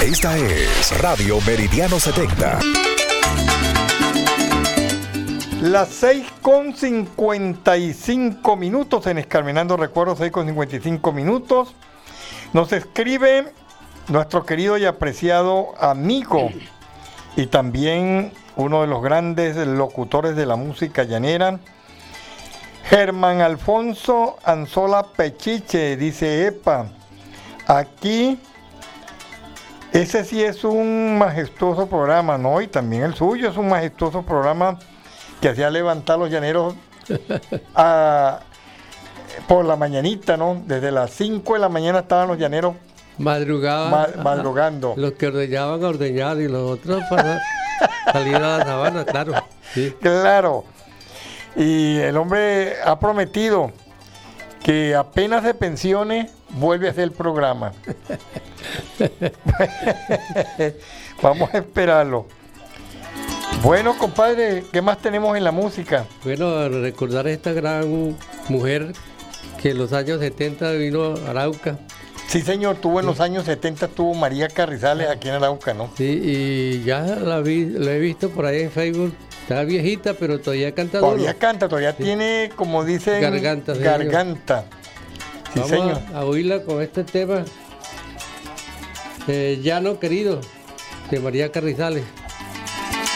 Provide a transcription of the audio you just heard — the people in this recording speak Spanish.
Esta es Radio Meridiano 70. Las 6:55 minutos en Escarmenando Recuerdos, 6:55 minutos. Nos escribe nuestro querido y apreciado amigo y también uno de los grandes locutores de la música llanera, Germán Alfonso Anzola Pechiche. Dice: epa, aquí ese sí es un majestuoso programa, ¿no? Y también el suyo es un majestuoso programa que hacía levantar los llaneros por la mañanita, ¿no? Desde las 5 de la mañana estaban los llaneros madrugando. Los que ordeñaban a ordeñar y los otros para salir a la sabana, claro. Sí. Claro. Y el hombre ha prometido que apenas se pensione, vuelve a hacer el programa. Vamos a esperarlo. Bueno, compadre, ¿qué más tenemos en la música? Bueno, recordar a esta gran mujer que en los años 70 vino a Arauca. Sí, señor, en los años 70 tuvo María Carrizales aquí en Arauca, ¿no? Sí, y ya la he visto por ahí en Facebook. Está viejita, pero todavía canta duro. Todavía canta, todavía sí. Tiene, como dicen, garganta. Sí, vamos señor. A oírla con este tema, Llano Querido, de María Carrizales.